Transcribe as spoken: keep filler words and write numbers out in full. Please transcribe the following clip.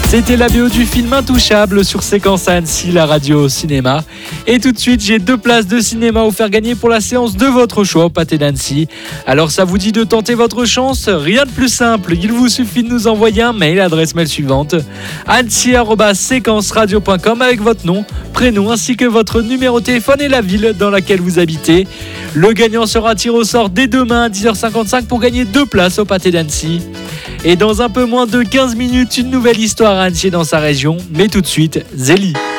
C'était la B O du film Intouchable sur Séquence à Annecy, la radio au cinéma. Et tout de suite, j'ai deux places de cinéma à vous faire gagner pour la séance de votre choix au Pâté d'Annecy. Alors ça vous dit de tenter votre chance? Rien de plus simple, il vous suffit de nous envoyer un mail à l'adresse mail suivante annecy arobase séquence radio point com avec votre nom, prénom ainsi que votre numéro de téléphone et la ville dans laquelle vous habitez. Le gagnant sera tiré au sort dès demain à dix heures cinquante-cinq pour gagner deux places au Pâté d'Annecy. Et dans un peu moins de quinze minutes, une nouvelle histoire à Annecy dans sa région. Mais tout de suite, Zélie.